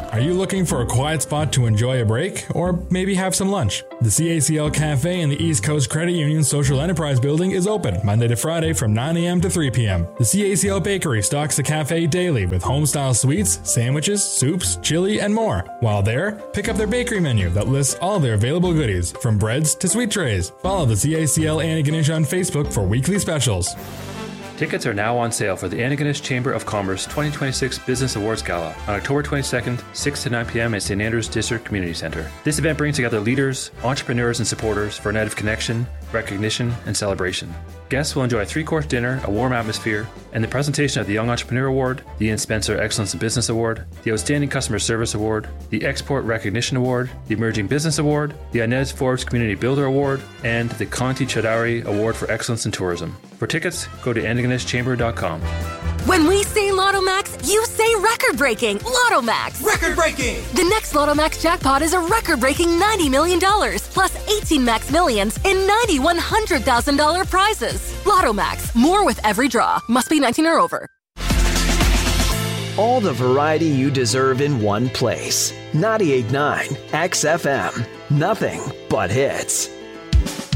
Are you looking for a quiet spot to enjoy a break or maybe have some lunch? The CACL Cafe in the East Coast Credit Union Social Enterprise Building is open Monday to Friday from 9 a.m. to 3 p.m. The CACL Bakery stocks the cafe daily with home-style sweets, sandwiches, soups, chili, and more. While there, pick up their bakery menu that lists all their available goodies, from breads to sweet trays. Follow the CACL Antigonish on Facebook for weekly specials. Tickets are now on sale for the Antigonish Chamber of Commerce 2026 Business Awards Gala on October 22nd, 6 to 9 p.m. at St. Andrews District Community Center. This event brings together leaders, entrepreneurs, and supporters for a night of connection, recognition, and celebration. Guests will enjoy a 3-course dinner, a warm atmosphere, and the presentation of the Young Entrepreneur Award, the Ian Spencer Excellence in Business Award, the Outstanding Customer Service Award, the Export Recognition Award, the Emerging Business Award, the Inez Forbes Community Builder Award, and the Conti Chowdhury Award for Excellence in Tourism. For tickets, go to AntigonishChamber.com. When we say Lotto Max, you say record-breaking. Lotto Max. Record-breaking. The next Lotto Max jackpot is a record-breaking $90 million, plus 18 Max Millions and 90 $100,000 prizes. Lotto Max. More with every draw. Must be 19 or over. All the variety you deserve in one place. 98.9 XFM. Nothing but hits.